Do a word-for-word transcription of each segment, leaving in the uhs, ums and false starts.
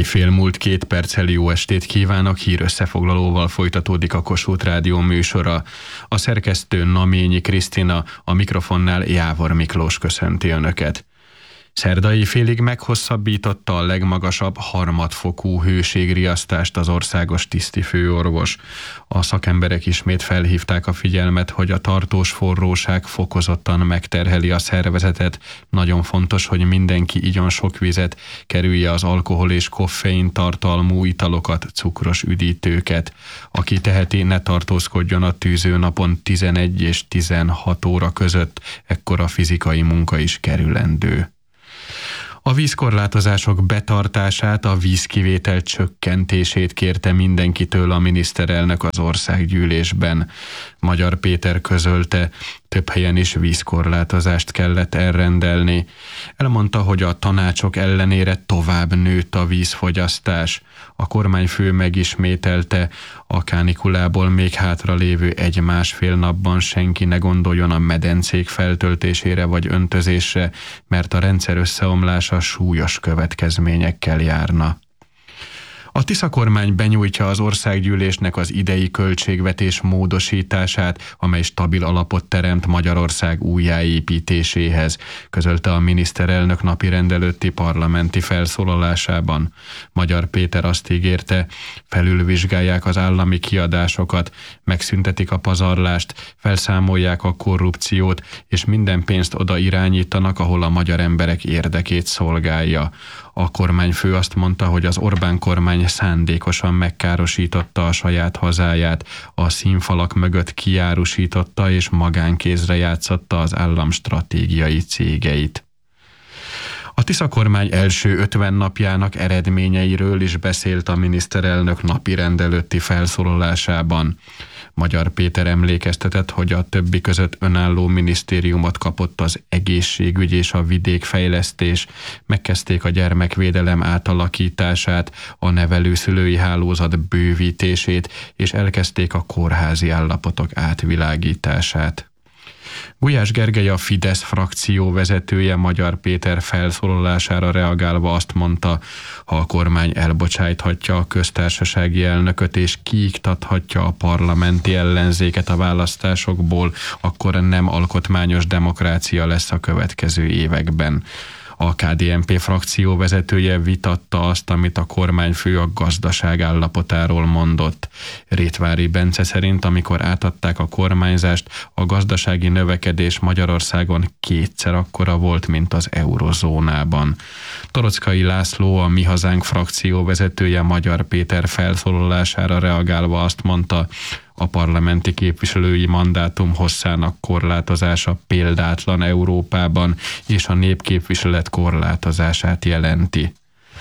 Éjfél múlt két perccel jó estét kívánok, hírösszefoglalóval folytatódik a Kossuth Rádió műsora. A szerkesztő Naményi Krisztina, a mikrofonnál Jávor Miklós köszönti Önöket. Szerdai félig meghosszabbította a legmagasabb harmadfokú hőségriasztást az országos tisztifőorvos. A szakemberek ismét felhívták a figyelmet, hogy a tartós forróság fokozottan megterheli a szervezetet. Nagyon fontos, hogy mindenki igyon sok vizet, kerülje az alkohol és koffein tartalmú italokat, cukros üdítőket. Aki teheti, ne tartózkodjon a tűzőnapon tizenegy és tizenhat óra között, ekkor a fizikai munka is kerülendő. A vízkorlátozások betartását, a vízkivétel csökkentését kérte mindenkitől a miniszterelnök az országgyűlésben. Magyar Péter közölte, több helyen is vízkorlátozást kellett elrendelni. Elmondta, hogy a tanácsok ellenére tovább nőtt a vízfogyasztás. A kormányfő megismételte, a kánikulából még hátra lévő egy-másfél napban senki ne gondoljon a medencék feltöltésére vagy öntözésre, mert a rendszer összeomlása súlyos következményekkel járna. A Tisza kormány benyújtja az országgyűlésnek az idei költségvetés módosítását, amely stabil alapot teremt Magyarország újjáépítéséhez, közölte a miniszterelnök napirend előtti parlamenti felszólalásában. Magyar Péter azt ígérte, felülvizsgálják az állami kiadásokat, megszüntetik a pazarlást, felszámolják a korrupciót, és minden pénzt oda irányítanak, ahol a magyar emberek érdekét szolgálja. A kormányfő azt mondta, hogy az Orbán kormány szándékosan megkárosította a saját hazáját, a színfalak mögött kiárusította és magánkézre játszotta az állam stratégiai cégeit. A Tisza kormány első ötven napjának eredményeiről is beszélt a miniszterelnök napirend előtti felszólalásában. Magyar Péter emlékeztetett, hogy a többi között önálló minisztériumot kapott az egészségügy és a vidékfejlesztés, megkezdték a gyermekvédelem átalakítását, a nevelőszülői hálózat bővítését, és elkezdték a kórházi állapotok átvilágítását. Gulyás Gergely, a Fidesz frakció vezetője Magyar Péter felszólalására reagálva azt mondta, ha a kormány elbocsájthatja a köztársasági elnököt és kiiktathatja a parlamenti ellenzéket a választásokból, akkor nem alkotmányos demokrácia lesz a következő években. A ká dé en pé frakció vezetője vitatta azt, amit a kormányfő a gazdaság állapotáról mondott. Rétvári Bence szerint, amikor átadták a kormányzást, a gazdasági növekedés Magyarországon kétszer akkora volt, mint az eurozónában. Toroczkai László, a Mi Hazánk frakció vezetője Magyar Péter felszólalására reagálva azt mondta, a parlamenti képviselői mandátum hosszának korlátozása példátlan Európában, és a népképviselet korlátozását jelenti.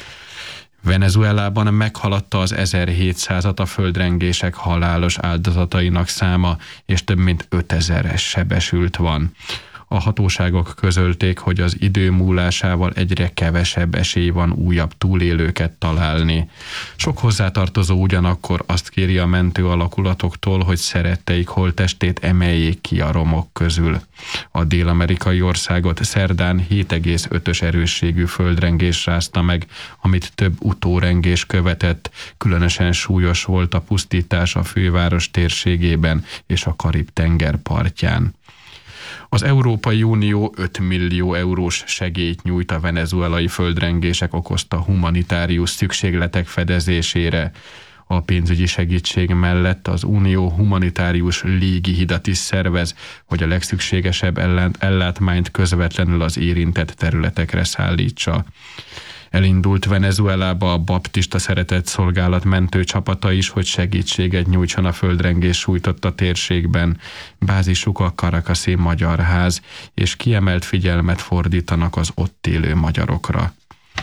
Venezuelában meghaladta az ezerhétszázat a földrengések halálos áldozatainak száma, és több mint ötezer sebesült van. A hatóságok közölték, hogy az idő múlásával egyre kevesebb esély van újabb túlélőket találni. Sok hozzátartozó ugyanakkor azt kéri a mentő alakulatoktól, hogy szeretteik holttestét emeljék ki a romok közül. A dél-amerikai országot szerdán hét egész ötös erősségű földrengés rázta meg, amit több utórengés követett. Különösen súlyos volt a pusztítás a főváros térségében és a Karib-tenger partján. Az Európai Unió öt millió eurós segélyt nyújt a venezuelai földrengések okozta humanitárius szükségletek fedezésére. A pénzügyi segítség mellett az Unió humanitárius légihidat is szervez, hogy a legszükségesebb ellátmányt közvetlenül az érintett területekre szállítsa. Elindult Venezuelába a baptista szeretetszolgálat mentőcsapata is, hogy segítséget nyújtson a földrengés sújtotta térségben. Bázisuk a Caracasi Magyar Ház, és kiemelt figyelmet fordítanak az ott élő magyarokra.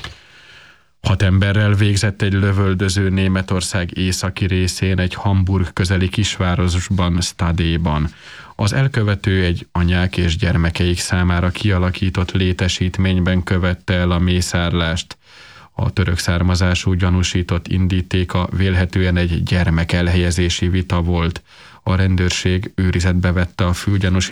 Hat emberrel végzett egy lövöldöző Németország északi részén egy Hamburg közeli kisvárosban, Stadéban. Az elkövető egy anyák és gyermekeik számára kialakított létesítményben követte el a mészárlást. A török származású gyanúsított indítéka vélhetően egy gyermek elhelyezési vita volt. A rendőrség őrizetbe vette a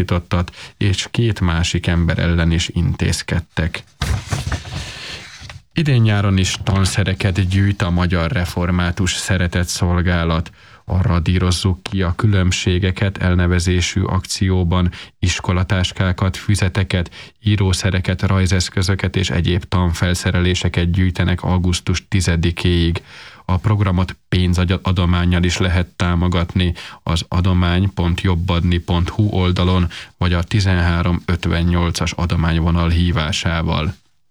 főgyanúsítottat, és két másik ember ellen is intézkedtek. Idén nyáron is tanszereket gyűjt a Magyar Református Szeretetszolgálat. Arra dírozzuk ki a különbségeket elnevezésű akcióban iskolatáskákat, füzeteket, írószereket, rajzeszközöket és egyéb tanfelszereléseket gyűjtenek augusztus tizedikéig. A programot pénzadománnyal is lehet támogatni az adomány pont jobbadni pont hu oldalon, vagy a tizenhárom ötvennyolcas adományvonal hívásával.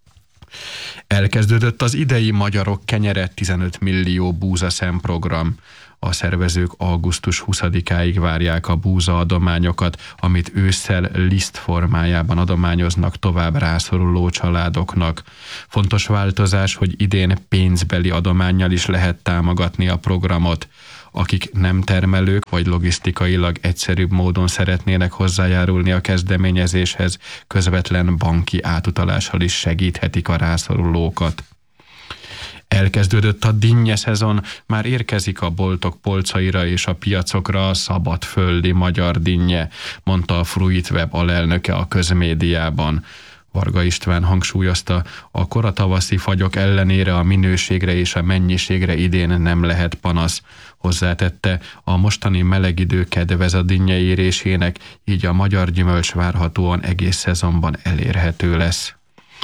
Elkezdődött az idei Magyarok Kenyere tizenöt millió búzaszem program. A szervezők augusztus huszadikáig várják a búzaadományokat, amit ősszel liszt formájában adományoznak tovább rászoruló családoknak. Fontos változás, hogy idén pénzbeli adománnyal is lehet támogatni a programot. Akik nem termelők vagy logisztikailag egyszerűbb módon szeretnének hozzájárulni a kezdeményezéshez, közvetlen banki átutalással is segíthetik a rászorulókat. Elkezdődött a dinnye szezon, már érkezik a boltok polcaira és a piacokra a szabadföldi magyar dinnye, mondta a Fruitweb alelnöke a közmédiában. Varga István hangsúlyozta, a koratavaszi fagyok ellenére a minőségre és a mennyiségre idén nem lehet panasz. Hozzátette, a mostani meleg idő kedvez a dinnye érésének, így a magyar gyümölcs várhatóan egész szezonban elérhető lesz.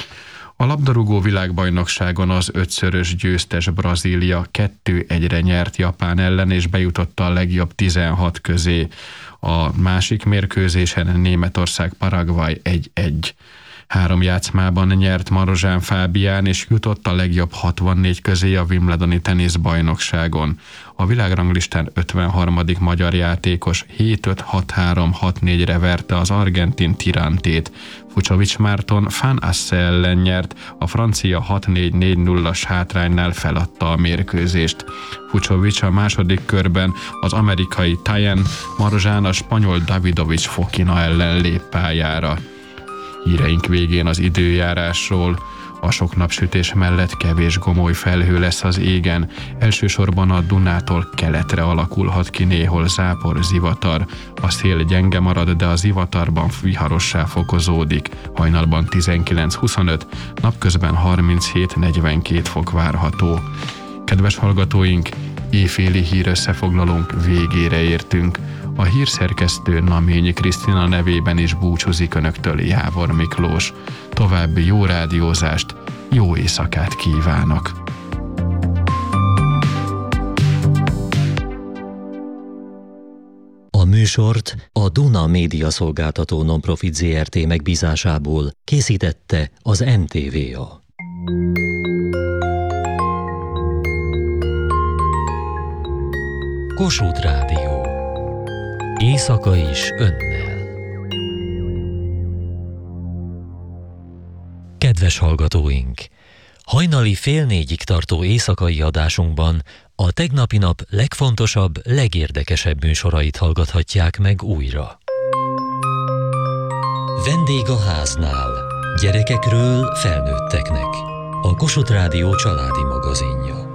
A labdarúgó világbajnokságon az ötszörös győztes Brazília kettő egyre nyert Japán ellen, és bejutott a legjobb tizenhat közé. A másik mérkőzésen Németország Paraguay egy egy. Három játszmában nyert Marozsán Fábián, és jutott a legjobb hatvannégy közé a Wimbledoni teniszbajnokságon. A világranglistán ötvenharmadik magyar játékos hét öt hat három hat négyre verte az argentin Tirantét. Fucsovics Márton Van Asse ellen nyert, a francia hat négy négy nullas hátránynál feladta a mérkőzést. Fucsovics a második körben az amerikai Tyen, Marozsán a spanyol Davidovich Fokina ellen lép pályára. Híreink végén az időjárásról. A sok napsütés mellett kevés gomoly felhő lesz az égen. Elsősorban a Dunától keletre alakulhat ki néhol zápor, zivatar. A szél gyenge marad, de a zivatarban viharossá fokozódik. Hajnalban tizenkilenc huszonöt, napközben harminchét negyvenkét fok várható. Kedves hallgatóink, éjféli hírösszefoglalónk végére értünk. A hírszerkesztő Naményi Krisztina nevében is búcsúzik önöktől Jávor Miklós. További jó rádiózást, jó éjszakát kívánok! A műsort a Duna Média Szolgáltató Nonprofit zé er té megbízásából készítette az em té vé á. Kossuth Rádió. Éjszaka is önnel. Kedves hallgatóink! Hajnali fél négyig tartó éjszakai adásunkban a tegnapi nap legfontosabb, legérdekesebb műsorait hallgathatják meg újra. Vendég a háznál. Gyerekekről felnőtteknek. A Kossuth Rádió családi magazinja.